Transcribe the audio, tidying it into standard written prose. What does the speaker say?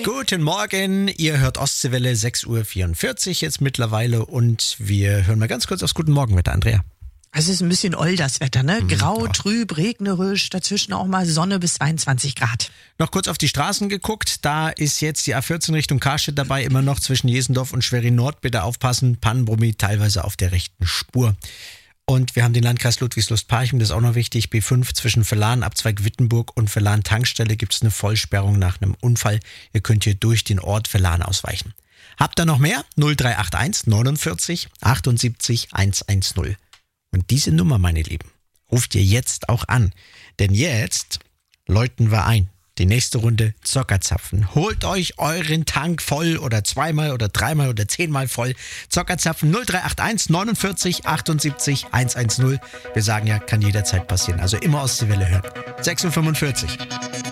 Guten Morgen, ihr hört Ostseewelle 6.44 Uhr jetzt mittlerweile und wir hören mal ganz kurz aufs Guten Morgenwetter, Andrea. Also es ist ein bisschen oll, das Wetter, ne? Grau, trüb, regnerisch, dazwischen auch mal Sonne bis 22 Grad. Noch kurz auf die Straßen geguckt, da ist jetzt die A14 Richtung Karstedt dabei, immer noch zwischen Jesendorf und Schwerin Nord. Bitte aufpassen, Pannenbrummi teilweise auf der rechten Spur. Und wir haben den Landkreis Ludwigslust-Parchim, das ist auch noch wichtig, B5 zwischen Verlan, Abzweig Wittenburg und Verlan Tankstelle gibt es eine Vollsperrung nach einem Unfall. Ihr könnt hier durch den Ort Verlan ausweichen. Habt ihr noch mehr? 0381 49 78 110. Und diese Nummer, meine Lieben, ruft ihr jetzt auch an. Denn jetzt läuten wir ein. Die nächste Runde Zockerzapfen. Holt euch euren Tank voll oder zweimal oder dreimal oder 10-mal voll. Zockerzapfen 0381 49 78 110. Wir sagen ja, kann jederzeit passieren. Also immer Ostseewelle hören. 6.45 Uhr.